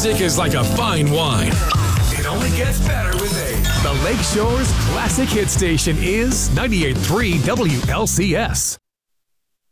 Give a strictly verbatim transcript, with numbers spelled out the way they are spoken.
music is like a fine wine. It only gets better with age. The Lakeshore's classic hit station is ninety-eight point three W L C S.